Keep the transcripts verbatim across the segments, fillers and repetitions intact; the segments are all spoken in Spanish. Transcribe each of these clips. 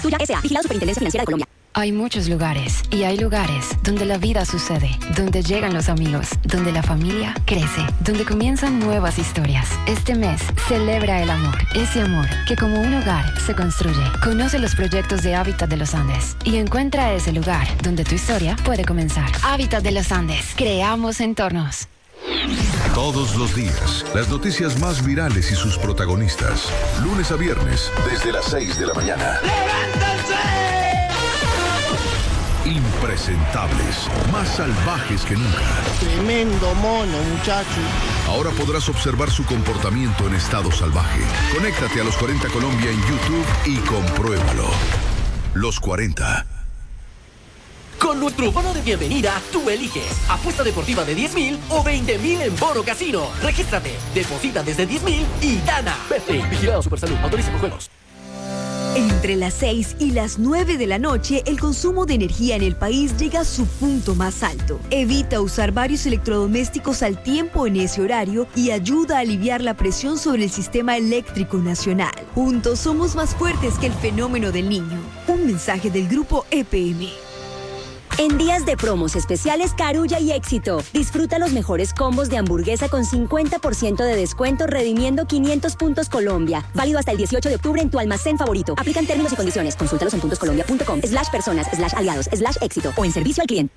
Tuya S A. Vigilado Superintendencia Financiera de Colombia. Hay muchos lugares y hay lugares donde la vida sucede, donde llegan los amigos, donde la familia crece, donde comienzan nuevas historias. Este mes celebra el amor, ese amor que como un hogar se construye. Conoce los proyectos de Hábitat de los Andes y encuentra ese lugar donde tu historia puede comenzar. Hábitat de los Andes. Creamos entornos. Todos los días, las noticias más virales y sus protagonistas. Lunes a viernes, desde las seis de la mañana. ¡Levántense! Impresentables, más salvajes que nunca. Tremendo mono, muchacho. Ahora podrás observar su comportamiento en estado salvaje. Conéctate a Los cuarenta Colombia en YouTube y compruébalo. Los cuarenta. Con nuestro bono de bienvenida, tú eliges apuesta deportiva de diez mil o veinte mil en Bono Casino. Regístrate, deposita desde diez mil y gana. Betplay, vigilado Supersalud, autoriza con juegos. Entre las seis y las nueve de la noche, el consumo de energía en el país llega a su punto más alto. Evita usar varios electrodomésticos al tiempo en ese horario y ayuda a aliviar la presión sobre el sistema eléctrico nacional. Juntos somos más fuertes que el fenómeno del niño. Un mensaje del grupo E P M. En días de promos especiales Carulla y Éxito, disfruta los mejores combos de hamburguesa con cincuenta por ciento de descuento redimiendo quinientos puntos Colombia. Válido hasta el dieciocho de octubre en tu almacén favorito. Aplican términos y condiciones. Consúltalos en puntoscolombia.com slash personas slash aliados slash éxito o en servicio al cliente.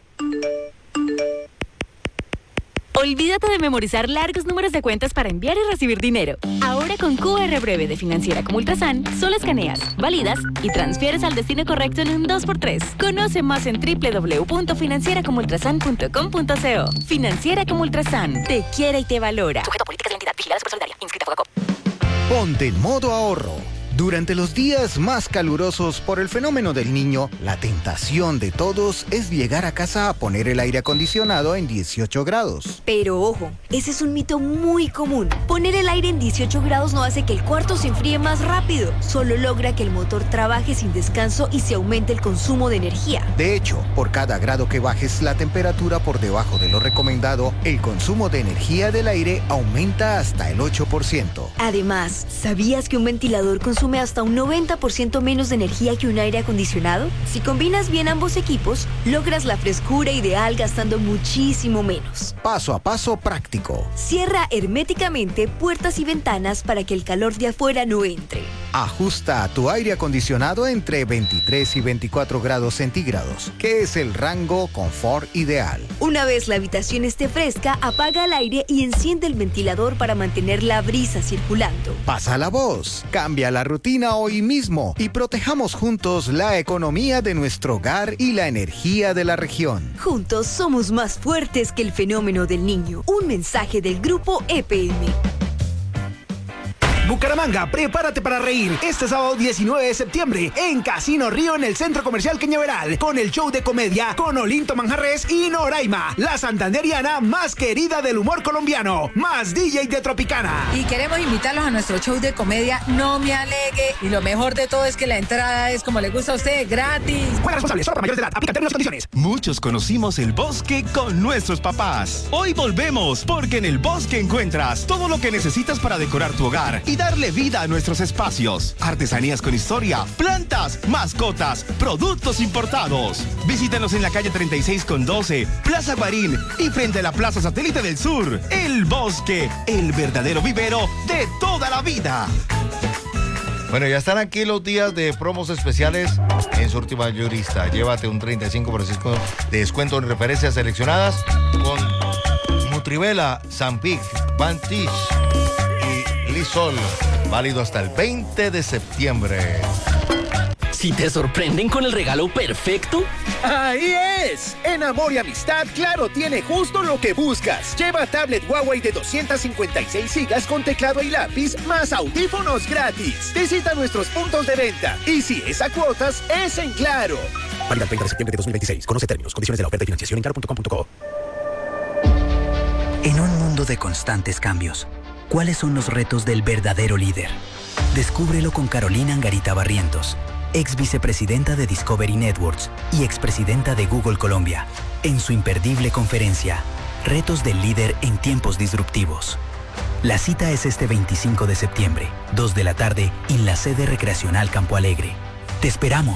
Olvídate de memorizar largos números de cuentas para enviar y recibir dinero. Ahora con Q R Breve de Financiera como Ultrasan, solo escaneas, validas y transfieres al destino correcto en un dos por tres. Conoce más en doble u doble u doble u punto financiera como ultrasan punto com punto co. Financiera como Ultrasan. Te quiere y te valora. Sujeto a políticas de la entidad. Vigilada Supersolidaria. Inscrita Fogacop. Ponte en modo ahorro. Durante los días más calurosos por el fenómeno del niño, la tentación de todos es llegar a casa a poner el aire acondicionado en dieciocho grados. Pero ojo, ese es un mito muy común. Poner el aire en dieciocho grados no hace que el cuarto se enfríe más rápido, solo logra que el motor trabaje sin descanso y se aumente el consumo de energía. De hecho, por cada grado que bajes la temperatura por debajo de lo recomendado, el consumo de energía del aire aumenta hasta el ocho por ciento. Además, ¿sabías que un ventilador consume hasta un noventa por ciento menos de energía que un aire acondicionado? Si combinas bien ambos equipos, logras la frescura ideal gastando muchísimo menos. Paso a paso práctico. Cierra herméticamente puertas y ventanas para que el calor de afuera no entre. Ajusta tu aire acondicionado entre veintitrés y veinticuatro grados centígrados, que es el rango confort ideal. Una vez la habitación esté fresca, apaga el aire y enciende el ventilador para mantener la brisa circulando. Pasa la voz, cambia la rutina hoy mismo y protejamos juntos la economía de nuestro hogar y la energía de la región. Juntos somos más fuertes que el fenómeno del niño. Un mensaje del grupo E P M. Bucaramanga, prepárate para reír este sábado diecinueve de septiembre en Casino Río en el Centro Comercial Cañaveral con el show de comedia con Olinto Manjarres y Noraima, la santanderiana más querida del humor colombiano, más D J de Tropicana. Y queremos invitarlos a nuestro show de comedia No Me Alegue, y lo mejor de todo es que la entrada es como le gusta a usted, gratis. Juega responsable, solo para mayores de edad, aplica términos y condiciones. Muchos conocimos el bosque con nuestros papás. Hoy volvemos porque en el bosque encuentras todo lo que necesitas para decorar tu hogar y darle vida a nuestros espacios. Artesanías con historia, plantas, mascotas, productos importados. Visítanos en la calle treinta y seis con doce, Plaza Guarín y frente a la Plaza Satélite del Sur. El Bosque, el verdadero vivero de toda la vida. Bueno, ya están aquí los días de promos especiales en Surti Mayorista. Llévate un treinta y cinco por ciento de descuento en referencias seleccionadas con Nutrivela, Zampic, Bantish y Lisol. Válido hasta el veinte de septiembre. Si te sorprenden con el regalo perfecto, ¡ahí es! En Amor y Amistad, Claro tiene justo lo que buscas. Lleva tablet Huawei de doscientas cincuenta y seis gigas con teclado y lápiz, más audífonos gratis. Visita nuestros puntos de venta. Y si es a cuotas, es en Claro. Válida el treinta de septiembre de dos mil veintiséis. Conoce términos, condiciones de la oferta y financiación en claro punto com punto co. En un mundo de constantes cambios, ¿cuáles son los retos del verdadero líder? Descúbrelo con Carolina Angarita Barrientos, ex vicepresidenta de Discovery Networks y expresidenta de Google Colombia, en su imperdible conferencia, Retos del líder en tiempos disruptivos. La cita es este veinticinco de septiembre, dos de la tarde, en la sede recreacional Campo Alegre. Te esperamos.